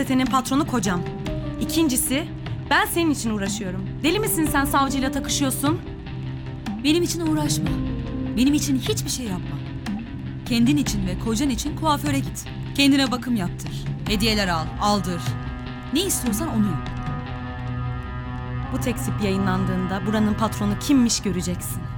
gazetenin patronu kocam. İkincisi, ben senin için uğraşıyorum. Deli misin sen savcıyla takışıyorsun? Benim için uğraşma. Benim için hiçbir şey yapma. Kendin için ve kocan için kuaföre git. Kendine bakım yaptır. Hediyeler al, aldır. Ne istiyorsan onu yap. Bu tekzip yayınlandığında buranın patronu kimmiş göreceksin.